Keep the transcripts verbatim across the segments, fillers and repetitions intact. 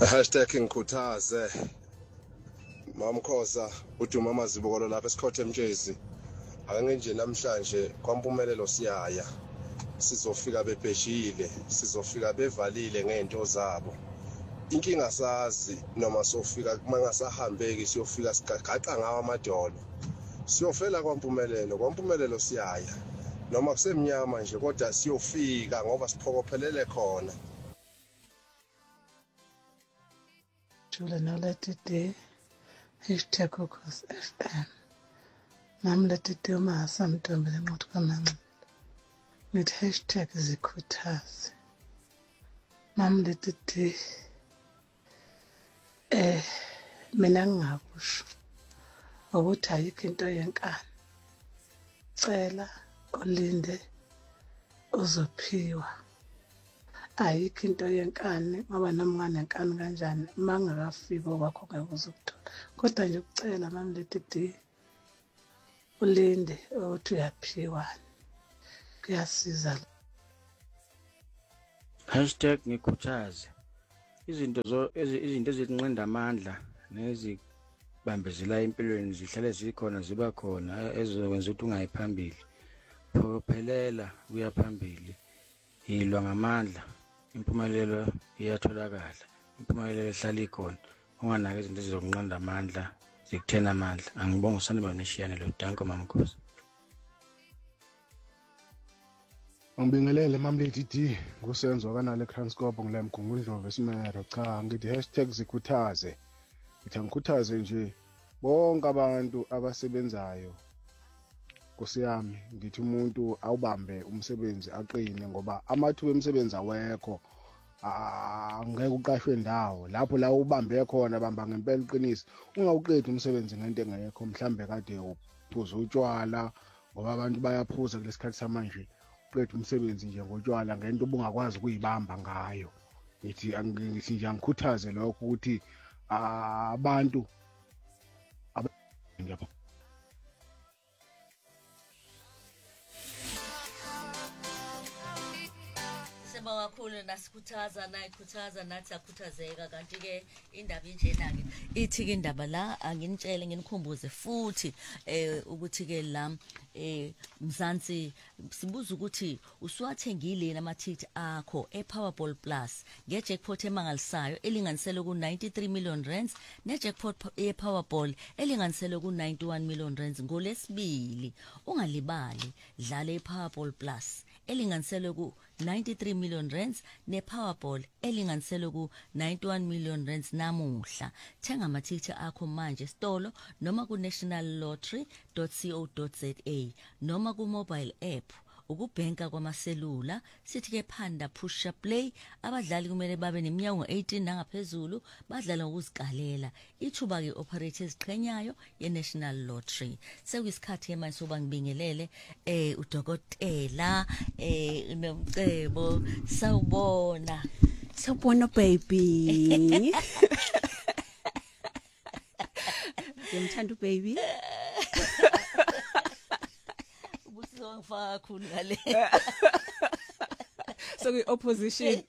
Hashtag ngikhuthaze Mamkhoza uDuma Mazibukolo lapha esikhothe emtshezi ake nje namhlanje kwampumelelo siyaya sizofika bebheshile sizofika bevalile ngento zabo inkinga sazi noma sofika mangasahambeki siyofika sigaqa ngawo amadolo siyofela kwampumelelo kwampumelelo siyaya noma kusemnyama nje kodwa siyofika ngoba siphokophelele khona. Jule no let it day hashtag Ukhozi F M nam let it day uma samntombele ngothi kamanci with hashtag zikhuthaze nam let it day eh mina ngingakusho ukuthi ayikho into yenkani cela ulinde uzophiwa ayikho into yenkani ngoba noma nenkani kanjani mangakafika kwakho ngeke uzokuthola kodwa nje ukucela mami letidi ulinde ukuthi uyaphiwa kuyasiza. Hashtag ngikhuthaze izinto zo izinto ezinqenda amandla nezibambezela empilweni zihlale zikhona ziba khona ezokwenza ukuthi ungayiphambili phokophelela uya phambili yilwa ngamandla impumelelo iyatholakala impumelelo ehlala ikhona unganake izinto ezizokunqanda amandla zikuthena amandla angibonga usanibona neshiyane lo danko Mamkhosi. Ngibingelele mamleti D ngusenzo kanale Transcorp ngile mgungundlovu esimero cha ngithi hashtag zikhuthaze ngithi ngikhuthaze nje bonke abantu abasebenzayo kusiyami ngithi umuntu awubambe umsebenzi aqine ngoba amathuba emsebenzi awekho angeke uqashwe ndawo lapho la ubambe khona bamba ngempela iqiniso ungawuqedi umsebenzi ngento engekho mhlambe kade uphuza utshwala ngoba abantu bayaphuza kulesikhathi samanje uqeda umsebenzi nje ngotshwala ngento obungakwazi ukuyibamba ngayo ngithi angithi nje ngikhuthaze lokho ukuthi abantu ngiyapho kakhulu nasikhuthaza nayikhuthaza nathi akhuthazeka kanti ke indaba injena ke ithi ke indaba la anginitshele nginikhumbuze futhi eh ukuthi ke la eh Mzansi sibuza ukuthi usuwathengile namathikithi akho ePowerball Plus ngejackpot emangalisayo elinganisele ku ninety-three million rands nejackpot ePowerball elinganisele ku ninety-one million rands ngolesibili ungalibali dlala ePowerball Plus elinganisele ku ninety-three million rands nePowerball elinganisele ku ninety-one million rands namuhla thenga amathikithi akho manje stolo noma ku national lottery dot co dot za noma ku mobile app ukubhenka kwamaselula sithi ke phanda push up play abadlali kumele babe neminyaka eighteen nangaphezulu badlala ngokuzikalela ithuba ke operators qhenyayo ye national lottery sekuyisikhathi manje soba ngibingelele eh udokotela eh nomcebo sawubona sawubona baby ngimthanda baby ngifaka kakhulu ngale so we opposition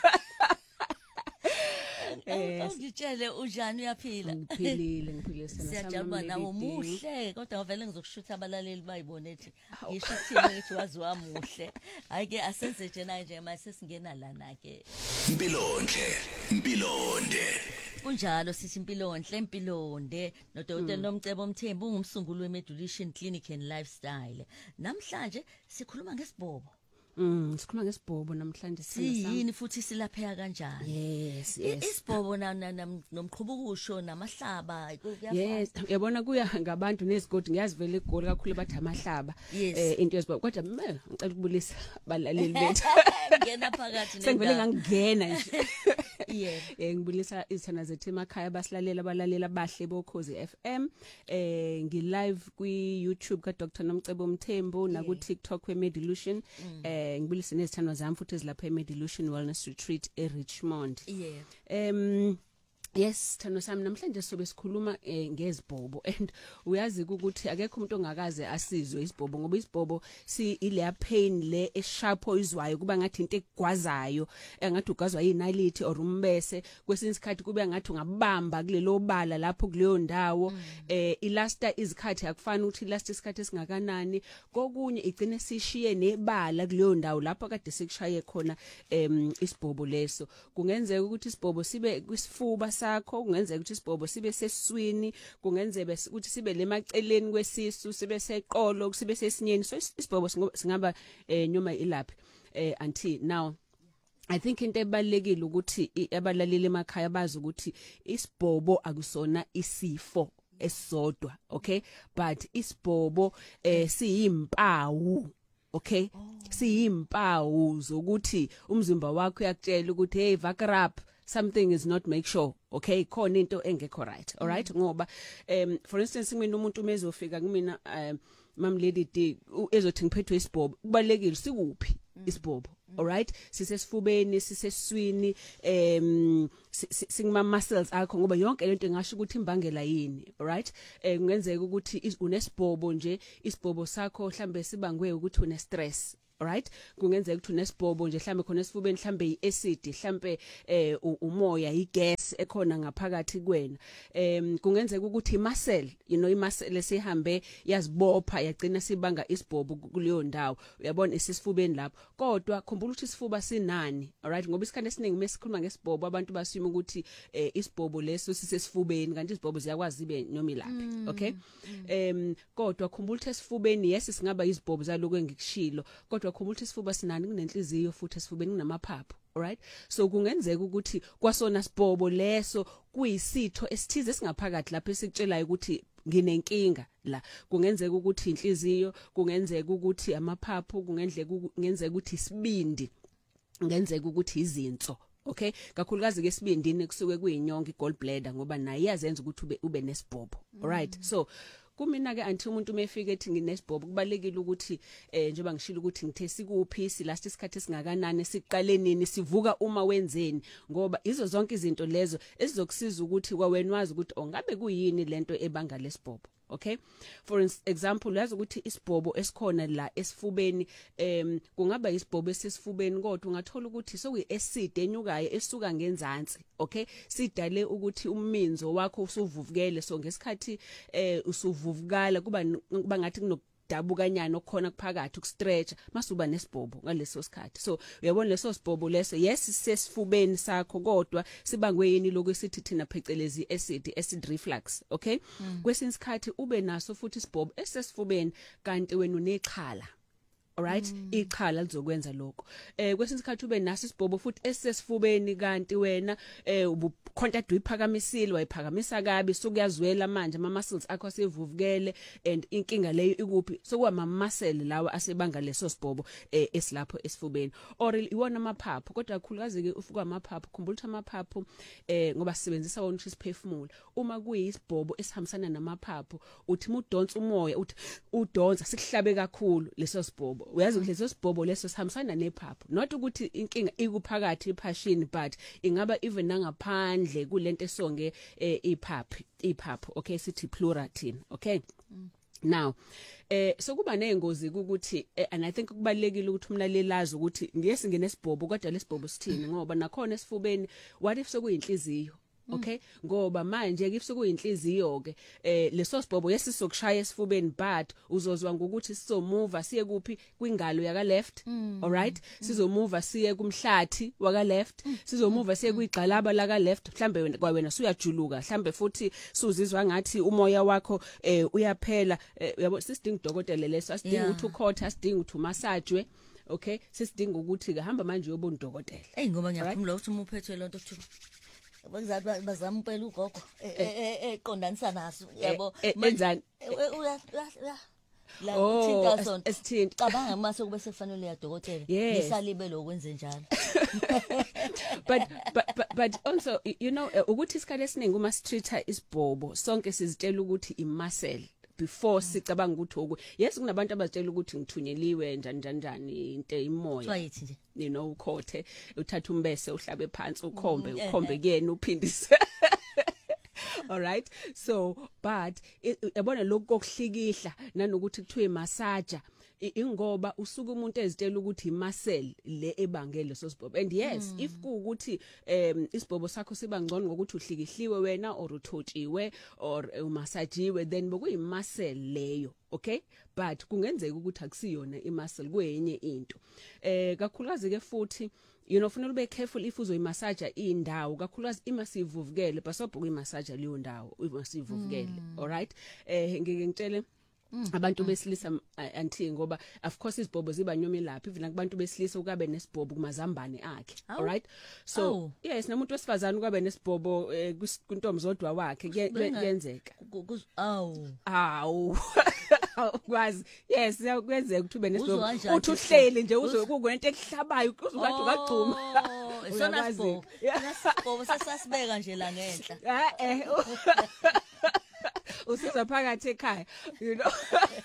eh ngitshele unjani uyaphila ngiphilile ngiphilile sana siyajabula nawo muhle kodwa ngivele ngizokushutha abalaleli bayibone ethi ngishuthile ngithi wazi wamuhle hayi ke asenze nje nje manje sesingena lana ke impilonhle impilonde kunjalo sithi impilonhle impilonde nodokotela Nomcebo Mthembu ungumsunguli weMedulation Clinic and Lifestyle namhlanje sikhuluma ngesibhobo. Mm sikhuluma ngesibhobo namhlanje siyini futhi silapheka kanjani? Yes yes. Isibhobo nomqhubukusho namahlaba yes yabona kuya ngabantu nezigodi ngiyazivela egoli kakhulu bathi amahlaba eh into yesibhobo kodwa ngicela ukubulisa balaleli bethu ngena phakathi nenda sengivele ngangena nje yeah eh ngibulisa izithana zethu emakhaya basilalela abalalela bahle boKhozi F M eh ngi live kwi YouTube ka Doctor Nomcebo Mthembu na ku TikTok we Medulation eh ngibulisa nezithandwa zami futhi ezilapha eMedulation Wellness Retreat eRichmond. Yeah. Em Yes, Thando sami namhlanje sobe sikhuluma eh, ngezibhobo and uyazi ukuthi akekho umuntu ongakaze asizwe isibhobo ngoba isibhobo si ile pain le esharp oyizwayo kuba ngathi into egwazayo engathi ugazwa yinalithi or umbese kwesinye isikhathi kube ngathi ungabamba kulelo bala lapho kuleyo ndawo mm. eh ilasta izikhathi akufani ukuthi last isikhathi esingakanani kokunye igcine sishiye nebala kuleyo ndawo lapho kade sikushaye khona em isibhobo leso kungenzeka ukuthi isibhobo sibe kwisifuba sakho kungenzeka ukuthi isibhobo sibe sesiswini kungenzeka ukuthi sibe lemaceleni kwesisu sibe seqolo sibe sesinyeni so isibhobo singaba eh nyoma ilaphi eh anti now I think into ebalekile ukuthi abalaleli emakhaya bazi ukuthi isibhobo akusona isifo esodwa okay but isibhobo eh siyimpawu okay oh. siyimpawu zokuthi umzimba wakho uyakutshela ukuthi hey vakrap something is not make sure okay khona into engekho right all right mm. ngoba um for instance mina umuntu umezofika kumina um mam lady D ezothi ngiphethwe isibhobo kubalekile sikuphi mm. isibhobo mm. all right sisesifubeni sisesiswini em singama muscles akho ngoba yonke lento ngisho ukuthi imbangela yini all right eh kungenzeka ukuthi unesibhobo nje isibhobo sakho mhlambe sibangwe ukuthi une stress alright kungenzeka ukuthi unesibhobo nje mhlambe khona esifubeni mhlambe iacid mhlambe eh umoya igas ekhona ngaphakathi kwena em kungenzeka ukuthi imuscle you know imuscle esihambe yazibopha yagcina sibanga isibhobo kuleyo ndawo uyabona isifubeni lapho kodwa khumbula ukuthi isifuba sinani alright ngoba isikhathi esiningi mesikhuluma ngesibhobo abantu basima ukuthi eh, isibhobo leso sisesifubeni kanti isibhobo ziyakwazi ibe noma ilaphi mm. okay em mm. kodwa khumbula ukuthi esifubeni yes singaba izibhobo zaloko engikushilo kodwa khumbula ukuthi isifuba sinani kunenhliziyo futhi esifubeni kunamaphaphu alright so kungenzeka ukuthi kwasona sibhobo leso kuyisitho esithize singaphakathi lapho esikutshelayo ukuthi nginenkinga la kungenzeka ukuthi inhliziyo kungenzeka ukuthi amaphaphu kungenzeka kungenzeka ukuthi isibindi kungenzeka ukuthi izinso okay kakhulukazi ke sibindini kusuke kuyinyonga igallbladder ngoba naye iyazenza ukuthi ube ube nesibhobo alright mm. so kumina ke anti umuntu umefika ethi nginesibhobo kubalekile ukuthi eh njengoba ngishilo ukuthi ngithe sikuphi si last isikhathi singakanani siqale nini sivuka uma wenzeni ngoba izo zonke izinto lezo esizokusiza ukuthi kwawena wazi ukuthi ongabe kuyini lento ebanga lesibhobo okay for example uyazi ukuthi isibhobo esikhona la esifubeni em kungaba isibhobo esifubeni kodwa ungathola ukuthi sokuyi acid enyukayo esuka ngenzansi okay sidale ukuthi uminzo wakho usuvuvukele so ngesikhathi eh usuvuvukala kuba kuba ngathi kuno dabukanyana okukhona kuphakathi ukustretch masuba nesibhobo ngaleso sikhathi so uyabona leso sibhobo leso yes sesifubeni sakho kodwa sibangwe yini lokho esithi thina phecelezi acid acid reflux okay mm. kwesinye isikhathi ube naso futhi isibhobo esesifubeni kanti wena unexhala alright mm. ichala lizokwenza lokho eh kwesinye isikhathi ube naso isibhobo futhi esesifubeni kanti wena eh ubucontact uyiphakamisile wayiphakamisa kabi sokuyazwela manje ama muscles akho asevuvukele and inkinga leyo ikuphi sokuwa ama muscle lawa asebanga leso sibhobo eh, esilapho esifubeni or iwona amaphaphu kodwa kakhulukazi ke ufuka amaphaphu khumbula ukuthi amaphaphu eh ngoba sisebenzisa wona ukuthi siphefumule uma kuyisibhobo esihambisana namaphaphu uthi mudonsa umoya uthi udonsa sikuhlabe kakhulu leso sibhobo uyazi ukuthi leso sibhobo leso sihambisana nephaphu not ukuthi inkinga ikuphakathi ephashini but ingaba even nangaphandle kulento esonge eh, iphaphu iphaphu okay sithi pleural okay mm. now eh sokuba nengozi ukuthi eh, and I think kubalekile ukuthi umlalelazi ukuthi ngiyesi ngenesibhobo kodwa lesibhobo sithini ngoba nakhona esifubeni what if sokuyinhliziyo okay ngoba manje ke ifsokuyinhliziyo ke eh leso sibhobo yesisokushaya esifubeni but uzozwa ngokuthi sizomove siye kuphi kwingalo yaka left mm. alright mm. sizomove siye kumhlathi waka left mm. sizomove siye kwigxalaba laka left mhlambe kwawena suyajuluka mhlambe futhi suzizwa ngathi umoya wakho eh uyaphela uyabo sisidinga udokotela leso asidinga ukuthi ukhotha asidinga ukuthi umasajwe okay sisidinga ukuthi ke hamba manje uyobona udokotela hey ngoba ngiyaphumula ukuthi uma uphethwe lonto kuthi bazathi bazama impela ugogo eqondanisa naso yabo enzani uya la oh thinta sonto esithinta cabanga mase kube sefanele ya dokotela ngisalibe lokwenze njalo but, but but but also you know ukuthi isikhathi esiningi uma streeter isibhobo sonke sizitshela ukuthi imuscle before mm. sicabanga ukuthi oku yes kunabantu abazitshela ukuthi ngithunyeliwe njani njani njani into imoya twayithi nje you know ukhothe uthatha umbese uhlabe phansi ukhombe ukhombe kuyena uphindise all right so but yabona lokho kokuhlikihla nanokuthi kuthiwe massage ingoba usuka umuntu ezitela ukuthi imuscle le ebangele so sibhobo and yes mm. if kuukuthi um isibhobo sakho siba ngcono ngokuthi uhlikihliwe wena or uthotshiwe or umassajiwe then bokuyi muscle leyo okay but kungenzeka ukuthi akusiyona imuscle kuyenye into eh kakhulukazi ke futhi you know fanele ube careful if uzoyimassage indawo kakhulukazi imasivuvukele basobho kuyimassage leyo ndawo imasivuvukele mm. all right eh ngeke ngitshele Mm, abantu mm. besilisa anti ngoba of course isibhobo ziba nyomi lapha even kubantu besilisa ukabe nesibhobo kumazambane akhe oh. all right so oh. yes namuntu wesifazana ukabe nesibhobo eh, kuntombi zodwa wakhe kuyenzeka awu awu kwazi yes kuyenzeka ukuthi ube nesibhobo uthi uhleli nje uzokungento ekuhlabayo uzokade ugagcuma isona sibhobo nasibhobo sasasibeka nje la ngenhla eh usiza phakathi ekhaya you know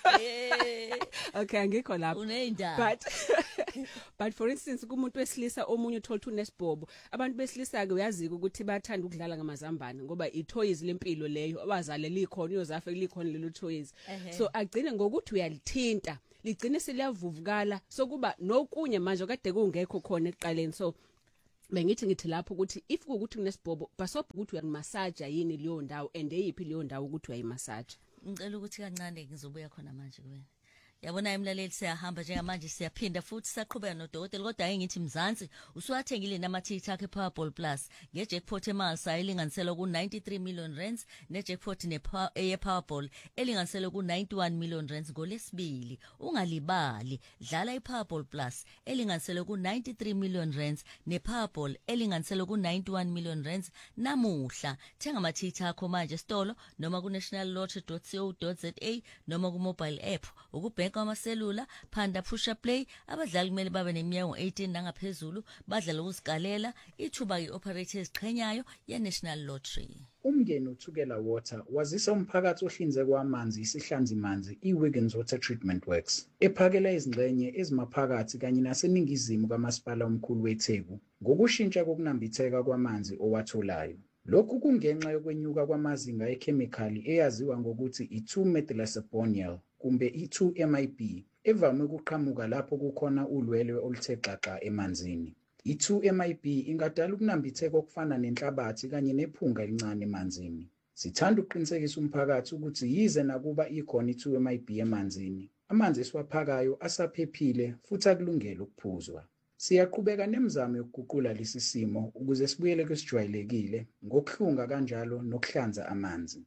okay angikho lapho but but for instance kumuntu wesilisa omunye uthola unesibhobo abantu besilisa ke uyazika ukuthi bathanda ukudlala ngamazambane ngoba i-toys lempilo leyo abazalela ikhona uyozafe likhona lelo toys so agcine ngokuthi uyalithinta ligcine seliyavuvukala sokuba nokunye manje kade kungekho khona eqaleni so bengithi ngithi lapho ukuthi if ukuthi kunesibhobo basobho ukuthi uyayimassage yini leyo ndawo and eyiphi leyo ndawo ukuthi uyayimassage ngicela ukuthi kancane ngizobuya khona manje kuwena yabona imlaleli siyahamba njengamanje siyaphinda futhi saqhubeka nodokotela kodwa ayingithi Mzansi usuwathengile nama TikTok ePowerball Plus ngejackpot emalsa elinganiselwa ku ninety-three million rands nejackpot nePowerball elinganiselwa ku ninety-one million rands ngolesibili ungalibali dlala iPowerball Plus elinganiselwa ku ninety-three million rands nePowerball elinganiselwa ku ninety-one million rands namuhla thenga ama TikTok manje stolo noma ku national lottery dot co dot za noma ku mobile app ukubheka amaselula phanda pusha play abadlali kumele babe neminyaka eighteen nangaphezulu badlala ukusigalela ithuba ioperator eziqhenyayo ye National Lottery. Umngeni uthukela water wazisa umphakathi ohlinzeka kwamanzi isihlanzi manzi iWiggins Water Treatment Works ephakela izingxenye ezimaphakathi kanye naseningizimu kamasipala omkhulu weTheku ngokushintsha kokunambitheka kwamanzi owatholayo. Lokhu kungenxa yokwenyuka kwamazinga ekhemikhali eyaziwa ngokuthi i-two methylacephonol kumbe i-two M I B evame ukuqhamuka lapho kukhona ulwelwe oluthe xaxa emanzini. I-two M I B ingadala ukunambitheka okufana nenhlabathi kanye nephunga elincane emanzini. Sithanda ukuqinisekisa umphakathi ukuthi yize nakuba ikhona i-two M I B emanzini, amanzi esiwaphakayo asaphephile futhi akulungele ukuphuzwa. Siyaqhubeka nemizamo yokuguqula lesi simo ukuze sibuyele kwesijwayelekile ngokuhlunga kanjalo nokuhlanza amanzi.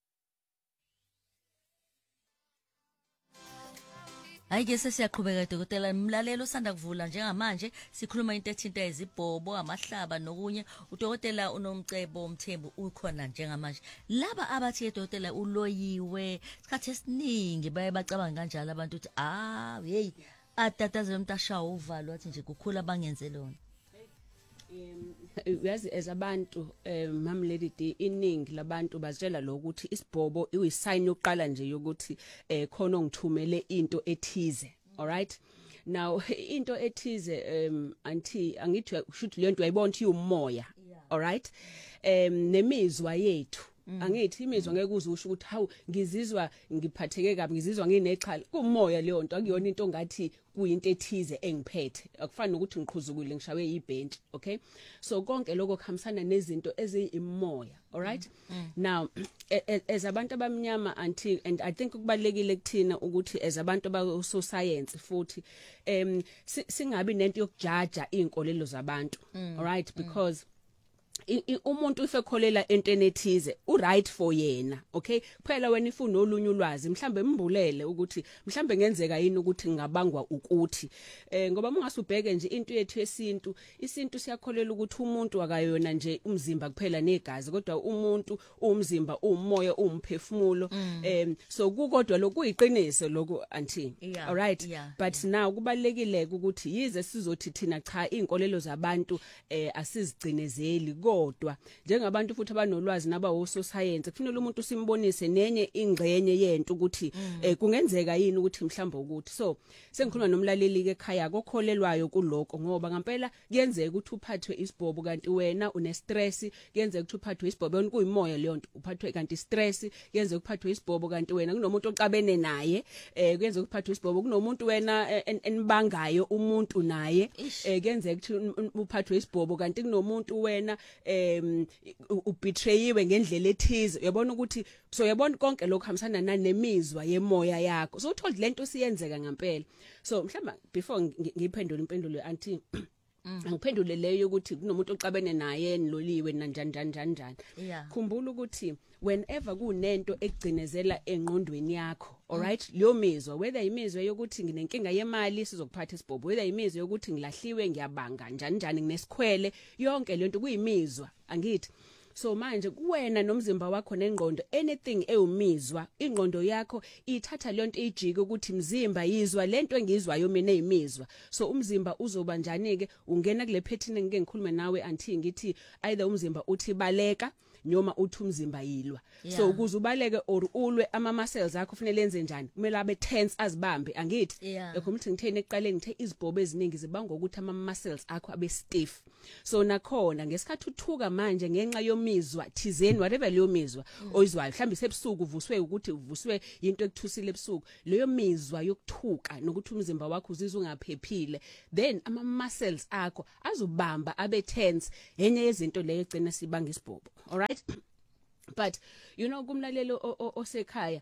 Ayike sesiyaqhubeka dokotela mlalelo osanda kuvula njengamanje sikhuluma into ethinta izibhobo amahlaba nokunye udokotela uNomcebo Mthembu ukhona njengamanje laba abathi dokotela uloyiwe isikhathi esiningi baye bacabanga kanjalo abantu uthi ah hey atatazela umntasha uvalo wathi nje kukhula bangenze lona um yazi ezabantu um mam lady D iningi labantu bazitshela lokuthi isibhobo iyisign yokuqala nje yokuthi eh khona ngithumele into ethize all right now into ethize um anti angithi should le nto uyayibona ukuthi umoya all right um nemizwa yethu angithi imizwa ngeke uzusho ukuthi hawu ngizizwa ngiphatheke kabi ngizizwa nginexhala kumoya leyo nto akuyona into ngathi kuyinto ethize engiphethe akufani nokuthi ngiqhuzukile ngishawe yibhentshe okay so konke lokho kuhambisana nezinto eziyimoya all right mm. Mm. Now as abantu abamnyama anti and I think kubalekile kuthina ukuthi as abantu ba so science futhi em singabi nento yokujaja inkolelo zabantu mm. all right because mm. umuntu ufekholela entweni ethize u right for yena okay kuphela wena ifuna olunye ulwazi mhlambe mbulele ukuthi mhlambe ngenzeka yini ukuthi ngabangwa ukuthi eh ngoba mungasubheke nje into yethu yesintu isintu siyakholela ukuthi umuntu akayona nje umzimba kuphela negazi kodwa umuntu umzimba umoya umphefumulo mm. em so kukodwa lokuyiqiniso lokho anti yeah, all right yeah, but yeah. now kubalekile ukuthi yize sizothi thina cha inkolelo zabantu eh asizigcinezeli kodwa njengabantu futhi abanolwazi nabawoso science kufanele umuntu simbonise nenye ingxenye yento ukuthi eh, kungenzeka yini ukuthi mhlamba ukuthi so sengikhuluma nomlaleli ke ekhaya kokholelwayo kuloko ngoba ngempela kuyenzeka ukuthi uphathwe isibhobo kanti wena une stress kuyenzeka ukuthi uphathwe isibhobo yona kuyimoya leyo nto uphathwe kanti stress kuyenzeka uphathwe isibhobo kanti wena kunomuntu ocabene naye eh kuyenzeka uphathwe isibhobo kunomuntu wena enibangayo umuntu naye eh kuyenzeka ukuthi uphathwe isibhobo kanti kunomuntu wena em ubetrayiwe ngendlela ethize uyabona ukuthi so uyabona konke lokho hambisana nanemizwa yemoya yakho so uthola lento siyenzeka ngempela so mhlamba before ngiphendule impendulo anti angiphendule leyo ukuthi kunomuntu ocabene naye niloliwe nanjani njani njani khumbula ukuthi whenever kunento egcinezela engqondweni yakho alright leyo mizwa whether imizwa yokuthi nginenkinga yemali sizokuphatha isibhobo whether imizwa yokuthi ngilahliwe ngiyabanga njani njani nginesikhwele yonke lento kuyimizwa angithi so manje kuwena nomzimba wakho nengqondo anything ewumizwa ingqondo yakho ithatha lento ijike ukuthi mzimba yizwa lento engizwayo mina ezimizwa so umzimba uzoba njani ke ungena kule pattern engike ngikhulume nawe anti ngithi either umzimba uthi baleka noma uthi umzimba yilwa yeah. So ukuze ubaleke or ulwe ama muscles akho kufanele enze njani kumele abe tense azibambe angithi yeah. Ekho umthi ngithene eqaleni ngithe izibhobo eziningi zibanga ukuthi ama muscles akho abe stiff so nakhona ngesikhathi uthuka manje ngenxa yomizwa thizeni whatever leyo mizwa mm. oyizwayo mhlawumbe sebusuku uvuswe ukuthi uvuswe into ekuthusile ebusuku leyo mizwa yokuthuka nokuthi umzimba wakho uzizwa ungaphephile then ama muscles akho azubamba abe tense yenye yezinto leyo egcina sibanga isibhobo alright but you know kumlalelo osekhaya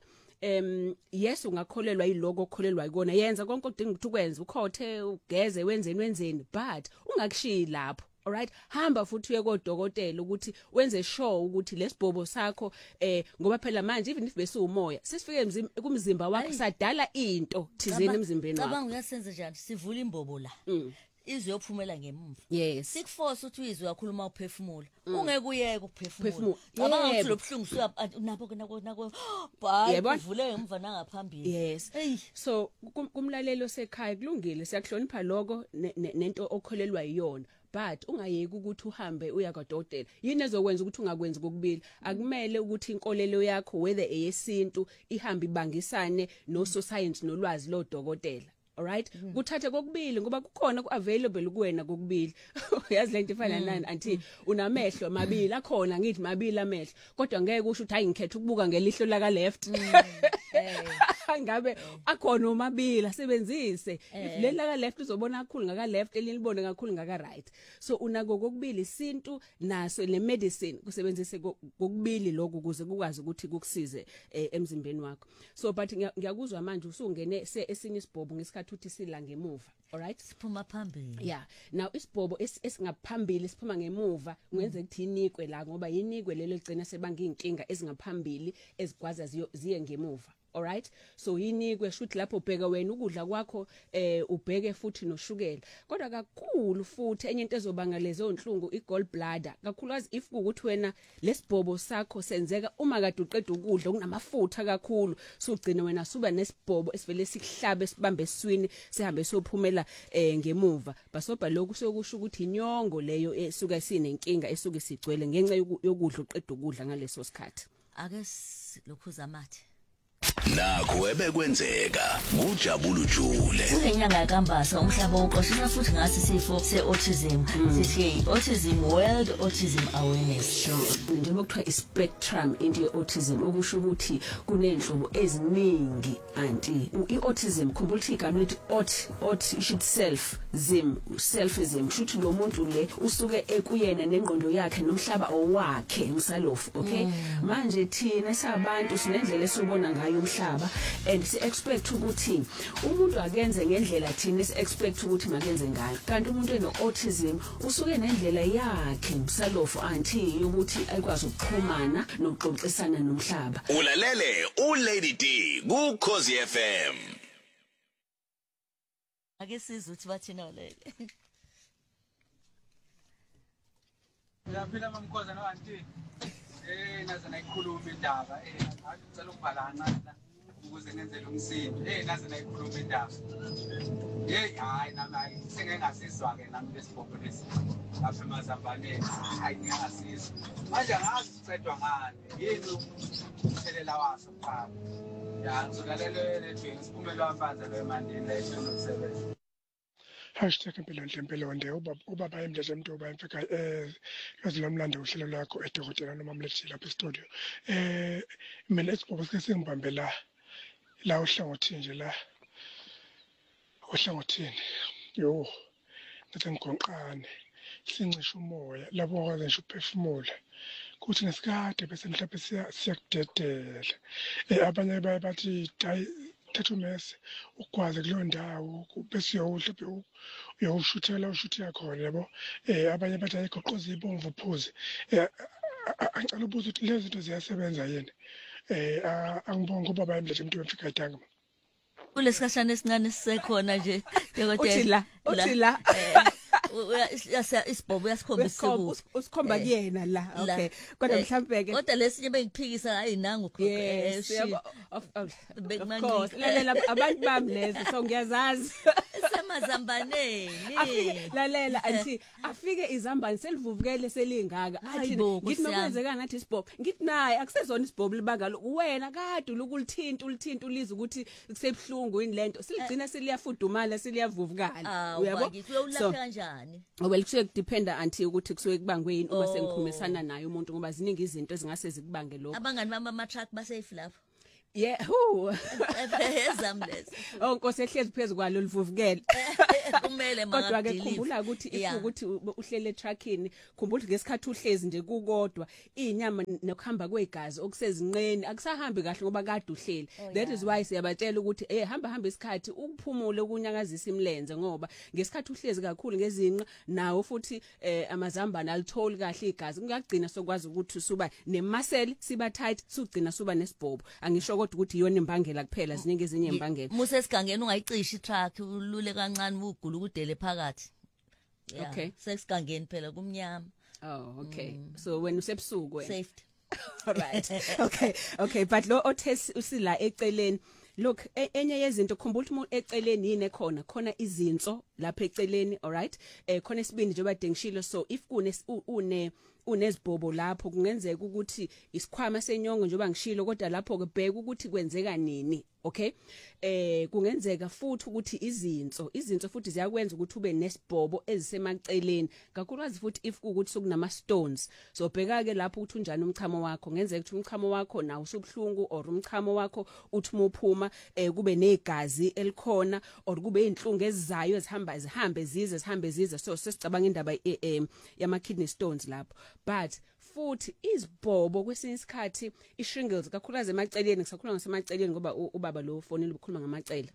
em yes ungakholelwa yiloko okholelwa ikona yenza konke odinga ukuthi ukwenze ukhothe ugeze wenzeni wenzeni but ungakushiyi lapho alright hamba futhi uye kodokotela ukuthi wenze sure ukuthi lesibhobo sakho eh ngoba phela manje even if bese umoya sisifike kumzimba wakho sadala into thizeni emzimbeni wakho cabanga uyasenza njani sivula imbobo la izwe yophumela ngemuva yes sikuforce ukuthi izwe yakhuluma uphefumula ungeke uyeke ukuphefumula cabanga ukuthi lobhlungu suya nabo nako nako bhayi uvule ngemva nangaphambili yes so kumlalelo sekhaya kulungile siyakuhlonipha lokho nento okholelwa yiyona but ungayeki ukuthi uhambe uya kwadokotela yini ezokwenza ukuthi ungakwenzi kokubili akumele ukuthi inkolelo yakho whether eyesintu ihambe ibangisane no science nolwazi lo dokotela alright mm. Kuthathe kokubili ngoba kukhona ku available kuwena kokubili uyazi lento ifana mm. nani anti unamehlo mabili akhona ngithi mabili amehlo kodwa ngeke usho ukuthi hayi ngikhetha ukubuka ngelihlo laka left mm. hey. Ngabe akhona omabili asebenzise hey. Leli laka left uzobona kakhulu ngaka left elilibone kakhulu ngaka right so unako kokubili isintu naso le medicine kusebenzise kokubili lokho kuze kukwazi ukuthi kukusize eh, emzimbeni wakho so but ngiyakuzwa manje usungene esinye isibhobo ngesikhathi uthi sila ngemuva alright siphuma phambili yeah now isibhobo esingaphambili siphuma ngemuva kungenza ukuthi inikwe la ngoba inikwe lelo ligcina sebanga inkinga ezingaphambili ezigwaza ziye ngemuva alright so yinikwe shuthi lapho ubheka wena ukudla kwakho eh ubheke futhi noshukela kodwa kakhulu futhi enye into ezobanga lezo inhlungu igall bladder kakhulukazi if ukuthi wena lesibhobo sakho senzeka uma kade uqeda ukudla okunamafutha kakhulu so ugcina wena suba nesibhobo esivele sikuhlabe sibambe eswini sihambe sophumela eh ngemuva basobha lokhu sokusho ukuthi inyongo leyo esuka sinenkinga esuka sigcwele ngenxa yokudla uqeda ukudla ngaleso sikhathi ake lokhu zamathe nakho ebekwenzeka kujabula ujule inyanga yakambasa umhlaba uqoshisa futhi ngasi sifo seautism sithi autism world autism awareness njengoba kuthiwa ispectrum into autism okusho ukuthi kunenhlobo eziningi anti iautism khumbula ukuthi igama lithi aut aut isho self zim selfism shuthi lo muntu le usuke ekuyena nengqondo yakhe nomhlaba owakhe umsalofu okay manje thina sabantu sinendlela esibona ngayo umhlaba and si expect ukuthi umuntu akenze ngendlela thina si expect ukuthi makenze ngayo kanti umuntu eno autism usuke nendlela yakhe umsalofu anti ukuthi ayikwazi ukuxhumana nokuxoxisana nomhlaba ulalele u Lady D ku Khosi F M ake sizwe ukuthi bathina lele Ngiyaphila mamkhoza no auntie eh naze nayikhuluma indaba eh athi ucela ukubalana la ukuze ngenzele umsindo eh naze nayikhuluma indaba Hey hayi nami sengengazizwa ke nami lesibhoko lesi lapha emazambaneni hayi ngiyazizwa manje ngazi sicedwa ngani yini umthelela waso phakathi ya ngizolalela le drinks kumele wafanze lo emandini leyo nokusebenza hashtag impilo enhle impilo onde ubaba emdleze umuntu oba emfika eh lwazi lomlando uhlelo lwakho edokotela noma mlethi lapha e-studio eh mina esibhobo sike singibambe la la uhlangothi nje la uhlangothini yo ngathi ngigonqane sincisha umoya labo kwaze nje uphefumula kuthi ngesikade bese mhlawumbe siyakudedela eh abanye baye bathi hayi thatha umese ukwazi kuleyo ndawo bese uyawuhluphe uyawushuthela ushuthe khona yabo eh abanye bathi ayigoqoza ibomvu phuzi eh angicela ubuza ukuthi lezi zinto ziyasebenza yini eh angibonga ubaba emdleze umuntu wemfika idanga kulesikhathana esincane sisekhona nje dokotela uthi la uthi la uyasa isibhobo uyasikhombisa usikhomba kuyena la okay kodwa mhlambe ke kodwa lesinye bengiphikisa hayi nangu khokhe of course lalela abantu bami lezo so ngiyazazi semazambaneni lalela anti afike izambane selivuvukele selingaka athi ngithi makwenzeka ngathi isibhobo ngithi naye akusezona isibhobo libanga wena kade ukulithinta ulithinta uliza ukuthi kusebhlungu yini lento siligcina seliyafudumala seliyavuvukala uyabo uyawulapha kanjani well kusuke kudependa anti ukuthi kusuke kubangwe yini uma sengikhumisana naye umuntu ngoba ziningi izinto ezingase zikubange lokho abangani bama ama truck basafe lapho yeah who ezamless oh Nkosi ehlezi phezulu kwalo livuvukele kumele maka kodwa ke khumbula ukuthi if ukuthi uhlele truckini khumbula ngesikhathi uhlezi nje kukodwa inyama nokuhamba kwegazi okusezinqeni akusahambi kahle ngoba kade uhleli that is why siyabatshela ukuthi eh hamba hamba isikhathi ukuphumule ukunyakazisa imlenze ngoba ngesikhathi uhlezi kakhulu ngezinqa nawo futhi amazambane alitholi kahle igazi kungagcina sokwazi ukuthi suba nemuscle siba tight sugcina suba nesibhobo angisho kodwa ukuthi iyona imbangela kuphela ziningi ezinye imbangela musa esigangeni ungayicisha itruck ulule kancane ugula ukudele phakathi okay sesigangeni phela kumnyama oh okay mm. So when usebusuku wena safety all right okay okay but lo othes usila eceleni look enye yezinto khumbula ukuthi eceleni yini ekhona khona izinso lapha eceleni all right eh khona isibindi njengoba dengishilo so if kune une unezibhobo lapho kungenzeka ukuthi isikhwama senyongo njengoba ngishilo kodwa lapho ke bheka ukuthi kwenzeka nini okay eh kungenzeka futhi ukuthi izinso izinso futhi ziyakwenza ukuthi ube nesibhobo ezisemaceleni kakhulukazi futhi if ukuthi sokunama stones so bheka ke lapho ukuthi unjani umchamo wakho ngenzeka ukuthi umchamo wakho nawo usubhlungu or umchamo wakho uthi muphuma eh kube negazi elikhona or kube inhlungu ezizayo ezihamba zihambe zize zihambe zize so sesicabanga indaba yama kidney stones lapho but futhi izibhobo kwesinye isikhathi ishingles kakhulukazi emaceleni ngisakhuluma ngasemaceleni ngoba ubaba lo fonile ukhuluma ngamacele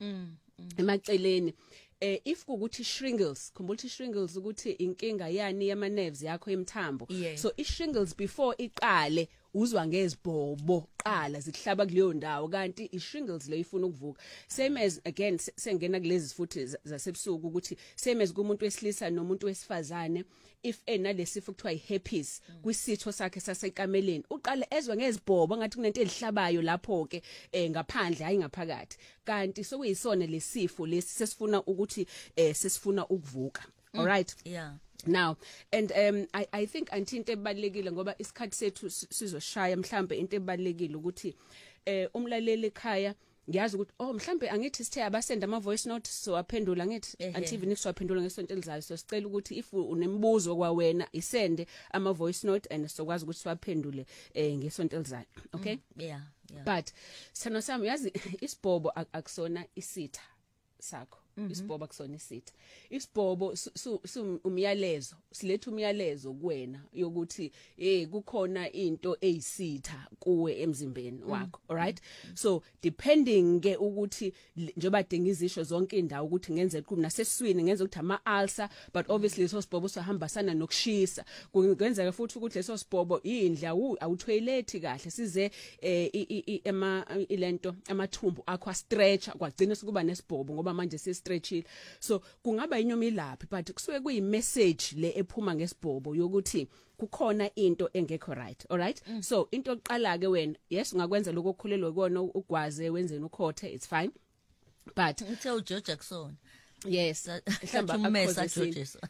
emaceleni eh if ukuthi shingles khumbula ukuthi shingles ukuthi inkinga yani yama nerves yakho emthambo so ishingles before iqale uzwa ngezibhobo qala zihlaba kuleyo ndawo kanti ishingles le ifuna ukuvuka same as again sengena kulezi futhi zasebusuku ukuthi same as kumuntu wesilisa nomuntu wesifazane if enalesifo kuthiwa iherpes kwisitho sakhe sasekameleni uqala ezwe ngezibhobo ngathi kunento elihlabayo lapho ke ngaphandle hayi ngaphakathi kanti sokuyisona lesifo lesi sesifuna ukuthi eh sesifuna ukuvuka all right yeah now and um I I think anti into ebalekile ngoba isikhathi sethu sizoshaya mhlambe into ebalekile ukuthi eh umlaleli ekhaya ngiyazi ukuthi oh mhlambe angithi sithe abasenda ama voice note so aphendula ngithi anti even if siwaphendula ngesonto elizayo so sicela ukuthi if unembuzo kwawena isende ama voice note and sokwazi ukuthi siwaphendule eh ngesonto elizayo okay mm, yeah yeah but sana sami yazi isibhobo akusona isitha sakho isibhobo akusona isitha isibhobo umyalezo siletha umyalezo kuwena yokuthi eh kukhona into eyisitha kuwe emzimbeni wakho all right so depending ke ukuthi njoba dengizisho zonke indawo ukuthi ngenzeka kuba naseswini ngenza ukuthi ama ulcer but obviously so sibhobo sohamba sana nokushisa kungenzeka futhi ukuthi leso sibhobo indla awutoilet kahle size ema ilento amathumbu akho stretch kwagcina sikuba nesibhobo ngoba manje si stretchile so kungaba inyoma ilaphi but kusuke kuyi message le ephuma ngesibhobo yokuthi kukhona into engekho right all right mm. So into oqala ke wena yes ungakwenza lokho okukhulelwe kona ugwaze wenzeni ukhothe it's fine but ngithe uJoja kusona yes mhlamba ummesa Georges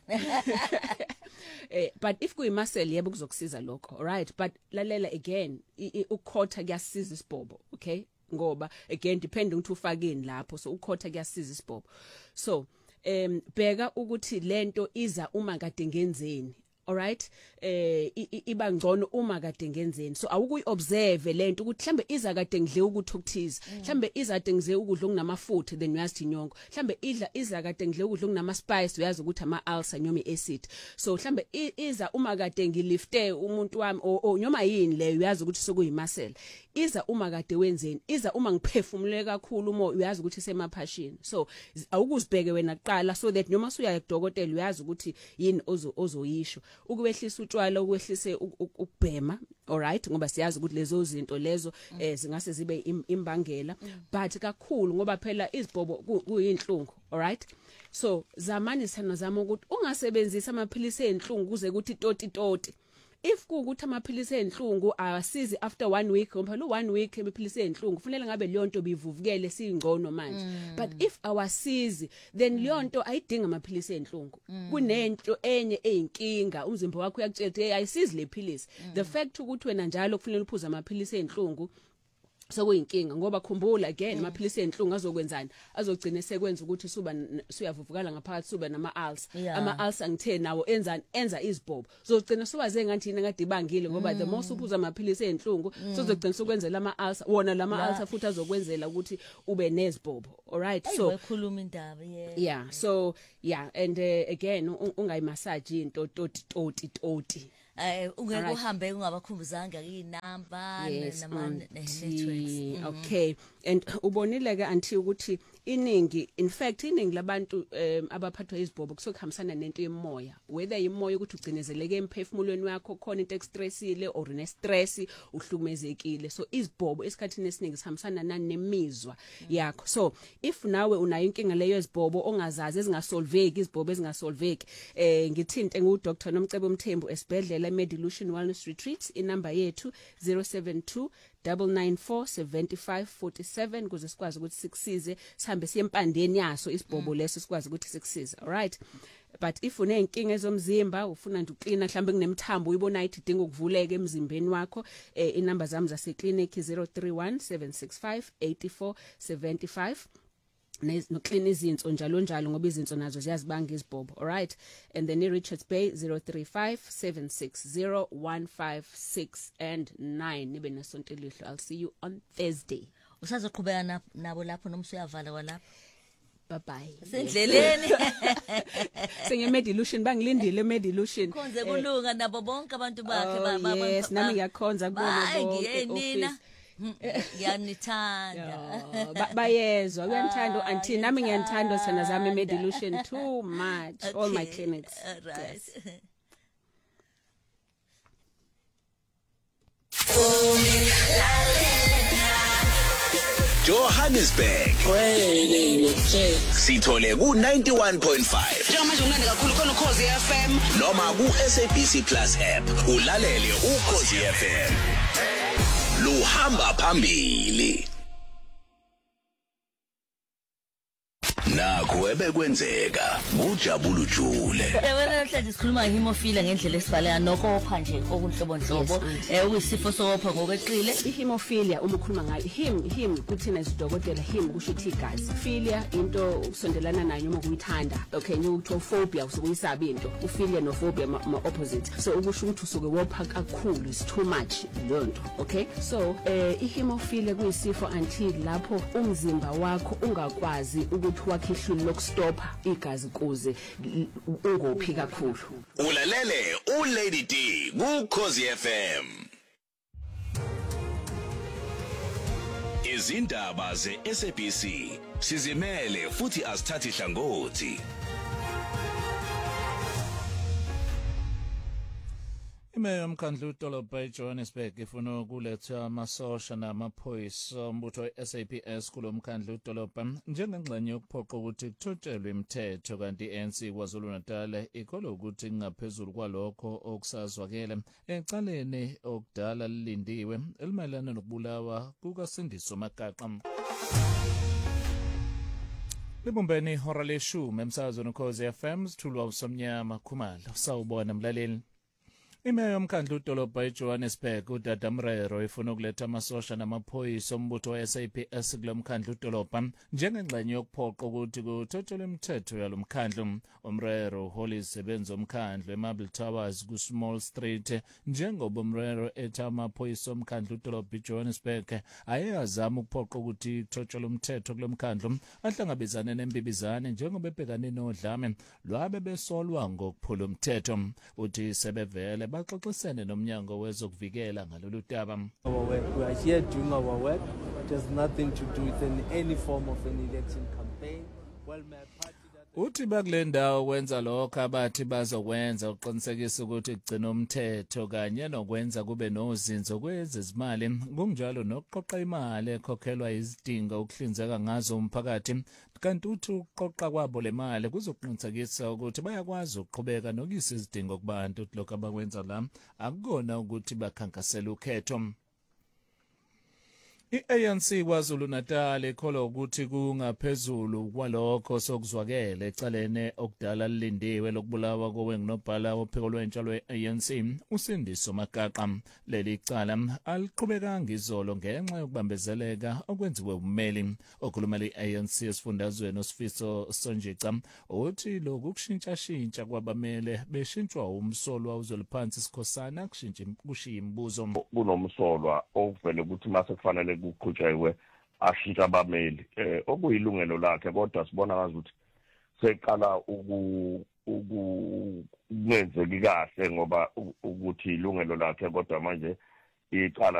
eh but if kuyimuscle yebo kuzokusiza lokho all right but lalela again ukukhotha kuyasiza isibhobo okay ngoba again depending ukuthi ufakeni lapho so ukukhotha kuyasiza isibhobo so em bheka ukuthi lento iza uma kade ngenzeni all right eh iba ngcono uma kade ngenzeni so awukuyi observe lento ukuthi mhlambe iza kade ngidle ukuthi okuthize mhlambe iza kade ngize ukudla okunamafutha then uyazi inyongo mhlambe idla iza kade ngidle ukudla okunama spice uyazi ukuthi ama ulcer noma iacid so mhlambe iza uma kade ngilifte umuntu wami o noma yini le uyazi ukuthi sokuyimuscle iza uma kade wenzeni iza uma ngiphefumule kakhulu umoya uyazi ukuthi semaphashini so awukuzibheke wena kuqala so that noma usuyaya kudokotela uyazi ukuthi yini ozo ozoyisho ukuwehlisa utshwala ukwehlise ukubhema all right ngoba siyazi ukuthi lezo zinto lezo eh zingase zibe imbangela but kakhulu ngoba phela izibhobo kuyinhlungu all right so zamani sana zama ukuthi ungasebenzisa amaphilisi enhlungu kuze kuthi toti toti if kuukuthi amaphilisi enhlungu awasizi after one week ngoba lo one week amaphilisi enhlungu kufanele ngabe leyo nto bivuvukele singcono manje mm. but if awasizi then mm. leyo nto ayidinga amaphilisi enhlungu mm. kunento enye eyinkinga umzimba wakho uyakutshela ukuthi ayisizi le philisi mm. the fact ukuthi wena njalo kufanele uphuze amaphilisi enhlungu so kuyinkinga ngoba khumbula again amaphilisi enhlungu azokwenzani azogcina sekwenza ukuthi suba suyavuvukala ngaphakathi suba nama ulcer yeah. ama ulcer ngithe nawo enzani enza izibhobo zogcina subaze ngathi yini ngade ibangile ngoba mm. the more uphuza amaphilisi enhlungu mm. sozogcina sokwenzela ama ulcer wona lama yeah. ulcer futhi azokwenzela ukuthi ube nezibhobo all right hey, so ekhuluma indaba yeah yeah so yeah and uh, again ungayimassage into toti toti toti eh ungeke uhambe ungabakhumbuzanga inamba nama networks okay and ubonile ke anti ukuthi iningi in fact iningi labantu um, abaphathwa izibhobo kusokuhambisana nento yemoya whether imoya ukuthi ugcinezeleke emphefumulweni wakho khona into exstressile or ne stress uhlukumezekile so izibhobo esikhathini esiningi sihambisana nani nemizwa mm. yakho so if nawe unayo inkinga leyo ezibhobo ongazazi ezingasolveki izibhobo ezingasolveki eh ngithinte ngu Doctor Nomcebo Mthembu esibhedlela Medilution Wellness Retreat inamba yethu zero seven two nine nine four seven five four seven kuze sikwazi ukuthi sikusize sihambe siye empandeni yaso isibhobo leso sikwazi ukuthi sikusize all right but if unenkinga ezomzimba ufuna nje uklina mhlambe kunemthambo uyibona ithi idinga ukuvuleka emzimbeni wakho eh inamba zami zase clinic zero three one seven six five eight four seven five noklina izinso njalo njalo ngoba izinso nazo ziyazibanga izibhobo all right and then Richards Bay zero three five seven six zero one five six and nine nibe nesonto elihle I'll see you on Thursday usazoqhubeka nabo lapho noma uyavala kwalapho bye bye sendleleni senye Medilution bangilindile Medilution konze kulunga nabo bonke abantu bakhe baba yes nami ngiyakhonza kubona bonke office yanithanda bayezwa uyanithanda anti nami ngiyanithanda sana zami Medilution too much okay. all my clinics right yes. Johannesburg sithole ku ninety-one point five njengamanje umnandi kakhulu khona uKhozi F M noma ku S A B C Plus app ulalele uKhozi F M luhamba phambili nakho ebekwenzeka ujabula ujule yabona namhlanje sikhuluma ngehemophilia ngendlela esibhaleka nokopha nje okunhlobonhlobo eh uyisifo sokopha ngokweqile ihemophilia uma ukhuluma ngayo hem hem kuthina izidokotela hem kusho ukuthi igazi philia into ukusondelana nayo uma kuyithanda okay nyokuthi phobia usukuyisaba into uphilia no phobia ma opposite so ukusho ukuthi usuke wopha kakhulu is too much lonto okay so eh ihemophilia kuyisifo until lapho umzimba wakho ungakwazi ukuthi wakhe ihlulu lokustopha igazi kuze ungophi kakhulu ulalele u Lady D ku Khosi F M izindaba ze S A B C sizimele futhi asithathi hlangothi Imeya yomkhandlu udolobha eJohannesburg ifuna ukuletha amasosha namaphoyisa ombutho we-S A P S kulomkhandlu udolobha njengengxenye yokuphoqa ukuthi kuthotshelwe imithetho kanti i-A N C KwaZulu-Natal ikholwa ukuthi kungaphezulu kwalokho okusazwakele ecaleni okudala lilindiwe elimayelana nokubulawa kukaSindiso Magaqa Libumbeni ihora leshumi emsakazweni Ukhozi F M sithulwa usomnyama Khumalo. Sawubona mlaleli. Imeya yomkhandlu udolobha eJohannesburg uDada Mrero ifuna ukuletha amasosha namaphoyisa ombutho we-S A P S kulomkhandlu udolobha njengengxenye yokuphoqa ukuthi kuthotshelwe imithetho yalomkhandlu. uMrero uhola izisebenzi zomkhandlu eMarble Towers ku-Small Street njengoba uMrero ethi amaphoyisa omkhandlu udolobha eJohannesburg ayezama ukuphoqa ukuthi kuthotshelwe umthetho kulomkhandlu ahlangabezane nembibizane njengoba ebhekane nodlame lwabe besolwa ngokuphula umthetho. Uthi sebevele baxoxisene nomnyango wezokuvikela ngalolu daba. Our work, we are here doing our work. It has nothing to do with any, any form of an election campaign. Well, my party Uthi bakule ndawo wenza lokho abathi bazokwenza uqinisekisa ukuthi kugcina umthetho kanye nokwenza kube nozinzo kwezezimali kunjalo nokuqoqa imali ekhokhelwa izidingo ukuhlinzeka ngazo umphakathi kanti uthi ukuqoqa kwabo le mali kuzoqinisekisa ukuthi bayakwazi ukuqhubeka nokuyisa izidingo kubantu lokho abakwenza la akukona ukuthi bakhankasela ukhetho. I-A N C kwaZulu Natal ikholwa ukuthi kungaphezulu kwalokho sokuzwakela ecalene okudala lilindiwe lokubulawa kowengunobhala wophiko lwentsha lwe-A N C uSindiso Magaqa. Leli cala aliqhubekanga izolo ngenxa yokubambezeleka okwenziwe ummeli. Okhuluma le-A N C esifundazweni uSifiso Sonjica uthi lokhu kushintshashintsha kwabamele beshintshwa umsolwa uZoliphansi Sikhosana kushintsha kushiya imibuzo. Kunomsolwa ovele ukuthi mase kufanele kuqhutshekwe ashintsha abameli eh okuyilungelo lakhe kodwa sibona ngazuthi seqala uku ukungenzeki kahle ngoba ukuthi ilungelo lakhe kodwa manje iqala